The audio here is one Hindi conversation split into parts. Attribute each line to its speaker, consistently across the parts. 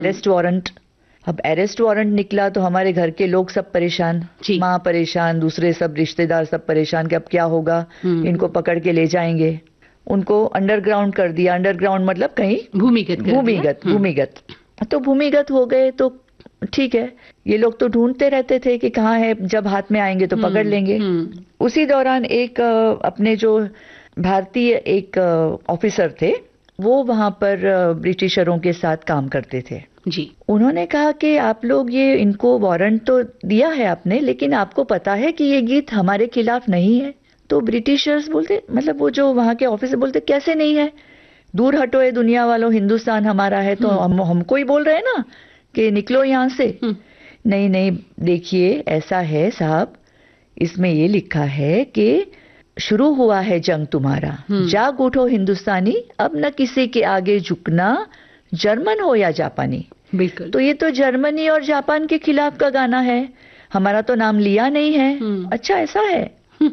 Speaker 1: Arrest warrant. अब अरेस्ट वारंट निकला तो हमारे घर के लोग सब परेशान, माँ परेशान, दूसरे सब रिश्तेदार सब परेशान कि अब क्या होगा, इनको पकड़ के ले जाएंगे। उनको अंडरग्राउंड कर दिया। अंडरग्राउंड मतलब कहीं भूमिगत। तो भूमिगत हो गए तो ठीक है, ये लोग तो ढूंढते रहते थे कि कहाँ है, जब हाथ में आएंगे तो पकड़ लेंगे। उसी दौरान एक अपने जो भारतीय एक ऑफिसर थे, वो वहां पर ब्रिटिशरों के साथ काम करते थे जी। उन्होंने कहा कि आप लोग ये इनको वारंट तो दिया है आपने, लेकिन आपको पता है कि ये गीत हमारे खिलाफ नहीं है। तो ब्रिटिशर्स बोलते, मतलब वो जो वहां के ऑफिसर बोलते, कैसे नहीं है, दूर हटो ये दुनिया वालों, हिंदुस्तान हमारा है। तो हमको ही बोल रहे हैं ना कि निकलो यहां से। नहीं नहीं, देखिए ऐसा है साहब, इसमें ये लिखा है कि शुरू हुआ है जंग तुम्हारा, जाग उठो हिंदुस्तानी, अब न किसी के आगे झुकना, जर्मन हो या जापानी। बिल्कुल। तो ये तो जर्मनी और जापान के खिलाफ का गाना है, हमारा तो नाम लिया नहीं है। अच्छा ऐसा है।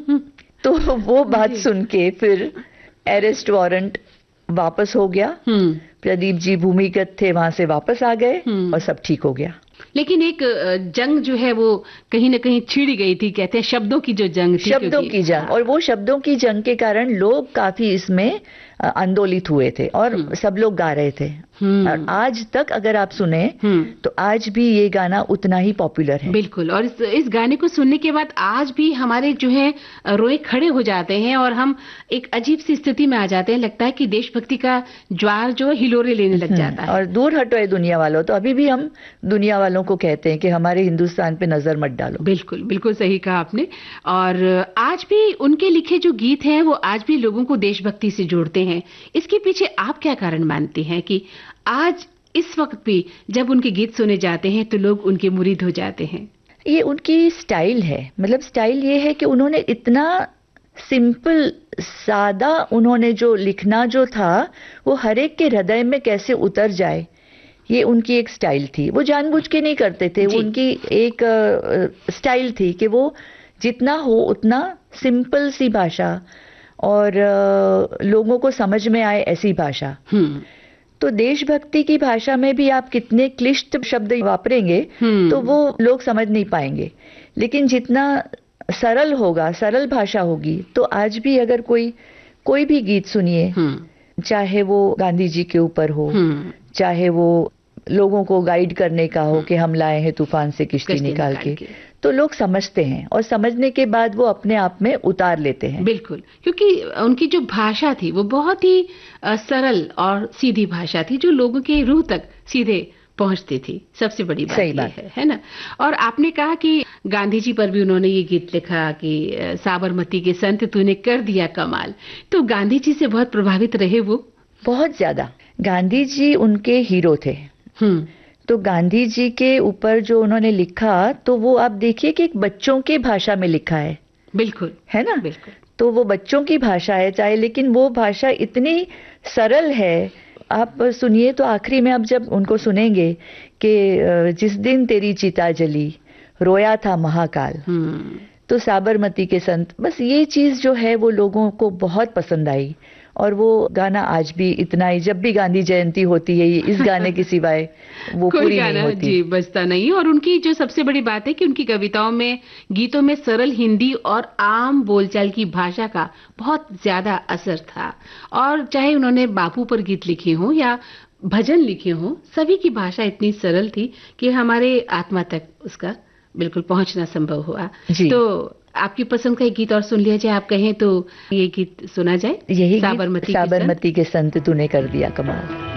Speaker 1: तो वो बात सुन के फिर अरेस्ट वारंट वापस हो गया। प्रदीप जी भूमिगत थे, वहां से वापस आ गए और सब ठीक हो गया।
Speaker 2: लेकिन एक जंग जो है वो कहीं ना कहीं छिड़ गई थी, कहते हैं शब्दों की जो जंग थी,
Speaker 1: शब्दों की जंग। और वो शब्दों की जंग के कारण लोग काफी इसमें आंदोलित हुए थे और सब लोग गा रहे थे। और आज तक अगर आप सुने तो आज भी ये गाना उतना ही पॉपुलर है।
Speaker 2: बिल्कुल। और इस गाने को सुनने के बाद आज भी हमारे जो है रोए खड़े हो जाते हैं और हम एक अजीब सी स्थिति में आ जाते हैं। लगता है कि देशभक्ति का ज्वार जो हिलोरे लेने लग जाता है।
Speaker 1: और दूर हटो है दुनिया वालों, तो अभी भी हम दुनिया वालों को कहते हैं कि हमारे हिंदुस्तान पे नजर मत डालो।
Speaker 2: बिल्कुल बिल्कुल सही कहा आपने। और आज भी उनके लिखे जो गीत हैं वो आज भी लोगों को देशभक्ति से जोड़ते हैं। इसके पीछे आप क्या कारण मानती हैं कि आज इस वक्त भी जब उनके गीत सुने जाते हैं तो लोग उनके मुरीद हो जाते हैं?
Speaker 1: ये उनकी स्टाइल है। मतलब स्टाइल ये है कि उन्होंने इतना सिंपल सादा, उन्होंने जो लिखना जो था वो हर एक के हृदय में कैसे उतर जाए, ये उनकी एक स्टाइल थी। वो जानबूझ के नहीं करते थे, वो उनकी एक स्टाइल थी कि वो जितना हो उतना सिंपल सी भाषा और लोगों को समझ में आए ऐसी भाषा। तो देशभक्ति की भाषा में भी आप कितने क्लिष्ट शब्द वापरेंगे तो वो लोग समझ नहीं पाएंगे। लेकिन जितना सरल होगा, सरल भाषा होगी, तो आज भी अगर कोई भी गीत सुनिए, चाहे वो गांधी जी के ऊपर हो, चाहे वो लोगों को गाइड करने का हो कि हम लाए हैं तूफान से किश्ती निकाल के, तो लोग समझते हैं और समझने के बाद वो अपने आप में उतार लेते हैं।
Speaker 2: बिल्कुल, क्योंकि उनकी जो भाषा थी वो बहुत ही सरल और सीधी भाषा थी जो लोगों के रूह तक सीधे पहुंचती थी। सबसे बड़ी बात ये है ना। और आपने कहा कि गांधी जी पर भी उन्होंने ये गीत लिखा कि साबरमती के संत तूने कर दिया कमाल। तो गांधी जी से बहुत प्रभावित रहे वो?
Speaker 1: बहुत ज्यादा। गांधी जी उनके हीरो थे। तो गांधी जी के ऊपर जो उन्होंने लिखा, तो वो आप देखिए कि एक बच्चों की भाषा में लिखा है।
Speaker 2: बिल्कुल,
Speaker 1: है ना?
Speaker 2: बिल्कुल।
Speaker 1: तो वो बच्चों की भाषा है चाहे, लेकिन वो भाषा इतनी सरल है। आप सुनिए तो आखिरी में आप जब उनको सुनेंगे कि जिस दिन तेरी चिता जली रोया था महाकाल, तो साबरमती के संत, बस ये चीज जो है वो लोगों को बहुत पसंद आई। और वो गाना आज भी इतना ही, जब भी गांधी जयंती होती है इस गाने की सिवाय वो पूरी नहीं होती।
Speaker 2: जी बजता नहीं। और उनकी जो सबसे बड़ी बात है कि उनकी कविताओं में, गीतों में सरल हिंदी और आम बोलचाल की भाषा का बहुत ज्यादा असर था। और चाहे उन्होंने बापू पर गीत लिखे हों या भजन लिखे हों, सभी की भाषा इतनी सरल थी कि हमारे आत्मा तक उसका बिल्कुल पहुंचना संभव हुआ। तो आपकी पसंद का एक गीत और सुन लिया जाए, आप कहें तो ये गीत सुना जाए।
Speaker 1: यही साबरमती के संत तूने कर दिया कमाल।